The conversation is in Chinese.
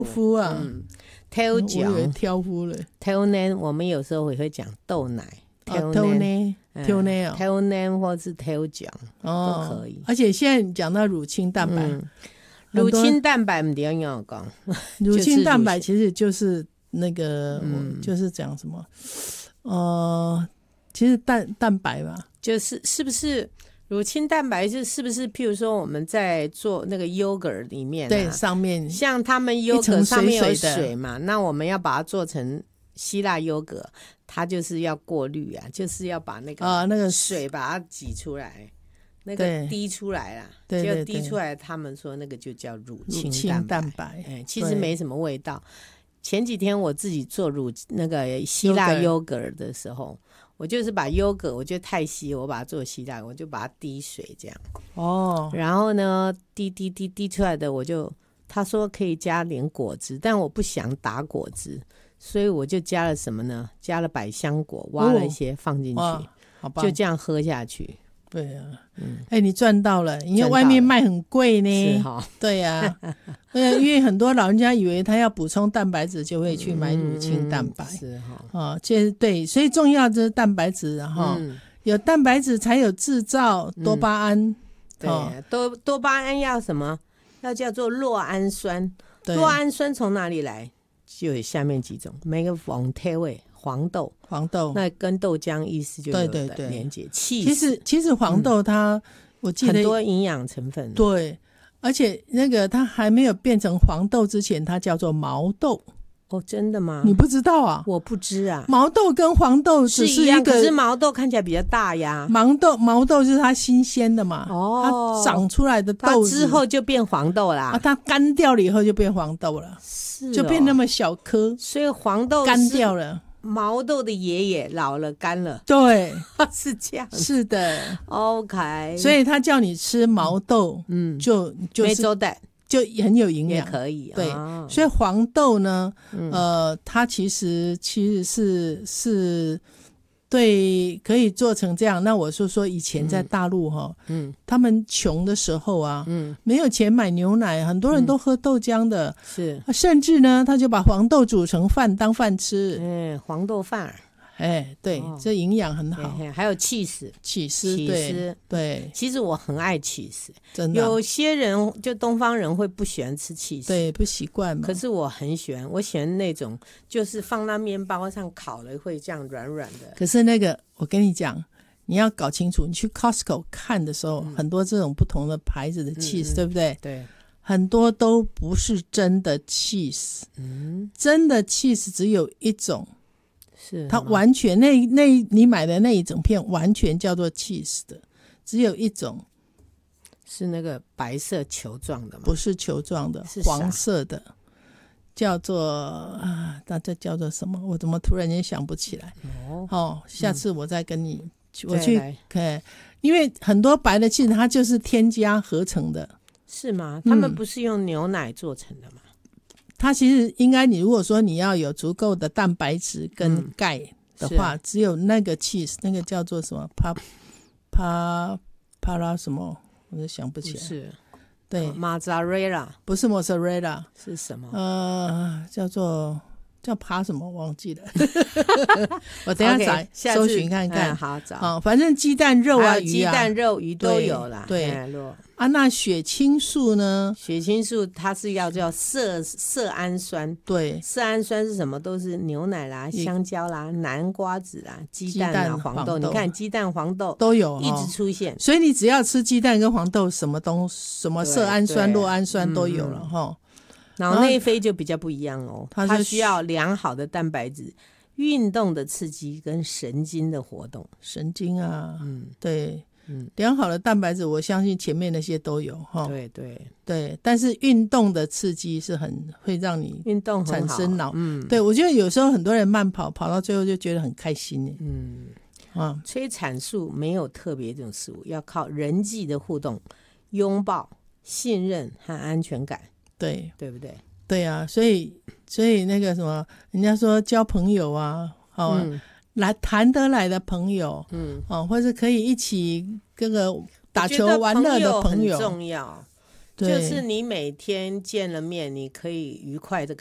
夫啊， 挑脚， 我以为挑夫了。 挑呢，我们有时候也会讲豆奶， 挑呢，挑呢哦， 挑呢或是挑脚都可以。 而且现在你讲到乳清蛋白， 乳清蛋白不要要讲， 乳清蛋白其实就是那个，就是讲什么，其实蛋白吧， 是不是？乳清蛋白是不是？譬如说我们在做那个 yogurt 里面， 对，上面像他们 yogurt 上面有水嘛，那我们要把它做成希腊 yogurt， 它就是要过滤啊，就是要把那个水把它挤出来，那个滴出来啦，就滴出来，他们说那个就叫乳清蛋白，其实没什么味道。前几天我自己做那个希腊 yogurt 的时候，我就是把 yogurt 我觉得太稀，我把它做希腊，我就把它滴水这样。然后呢滴出来的他说可以加点果汁，但我不想打果汁，所以我就加了什么呢？加了百香果，挖了一些放进去，就这样喝下去。 对啊，你赚到了，因为外面卖很贵呢。 是齁， 对啊，因为很多老人家以为他要补充蛋白质，就会去买乳清蛋白。 是齁， 对，所以重要就是蛋白质，有蛋白质才有制造多巴胺。 对，多巴胺要什么？要叫做酪氨酸。酪氨酸从哪里来？就有下面几种，每个黄体位。黄豆，那跟豆浆意思就有的连接。其实黄豆它，我记得很多营养成分。 对，而且那个它还没有变成黄豆之前，它叫做毛豆。 哦，真的吗？ 你不知道啊？ 我不知啊。 毛豆跟黄豆只是一个， 可是毛豆看起来比较大呀。 毛豆就是它新鲜的嘛，它长出来的豆子之后就变黄豆啦。 它干掉了以后就变黄豆了，就变那么小颗。 所以黄豆干掉了。 毛豆的爷爷老了干了， 对， 是这样， 是的 ，OK。 所以他叫你吃毛豆，就是湄洲蛋就很有营养， 也可以。 对，所以黄豆呢，它其实是对，可以做成这样。那我说以前在大陆他们穷的时候啊，没有钱买牛奶，很多人都喝豆浆的， 是， 甚至呢，他就把黄豆煮成饭当饭吃， 黄豆饭。 对，这营养很好。 还有起司， 对， 其实我很爱起司， 真的。 有些人就东方人会不喜欢吃起司， 对，不习惯嘛。 可是我很喜欢，我喜欢那种就是放到面包上烤了会这样软软的。 可是那个我跟你讲，你要搞清楚，你去 Costco 看的时候，很多这种不同的牌子的 cheese，对不对？ 对， 很多都不是真的 cheese，真的 cheese 只有一种。是它完全你买的那一整片完全叫做 cheese 的，只有一种， 是那个白色球状的吗？ 不是球状的，黄色的，叫做那这叫做什么？我怎么突然间想不起来？下次我再跟你，我去看，因为很多白的 cheese 它就是添加合成的， 是吗？他们不是用牛奶做成的吗？ 它其实应该，你如果说你要有足够的蛋白质跟钙的话，只有那个 cheese， 那个叫做什么帕拉什么，我就想不起来。 是， 对， 马扎瑞拉不是莫扎瑞拉， 是什么？ 叫爬什么忘记了我等一下搜寻看看。 好找。 反正鸡蛋肉啊鱼啊， 鸡蛋肉鱼都有啦。 对那血清素呢？ 血清素它是要叫色氨酸。 对， 色氨酸是什么？都是牛奶啦、香蕉啦、南瓜子啦、鸡蛋啦、黄豆。你看鸡蛋、黄豆都有一直出现。 所以你只要吃鸡蛋跟黄豆，什么色氨酸、酪氨酸都有了脑内啡就比较不一样哦，它需要良好的蛋白质、运动的刺激跟神经的活动。 神经啊，对，良好的蛋白质，我相信前面那些都有对，但是运动的刺激是会让你运动产生对，我觉得有时候很多人慢跑到最后就觉得很开心催产素没有特别这种事物，要靠人际的互动、拥抱、信任和安全感。对不对？ 对啊，所以那个什么，人家说交朋友啊，来谈得来的朋友，或者可以一起这个打球玩乐的朋友很重要。 就是你每天见了面，你可以愉快的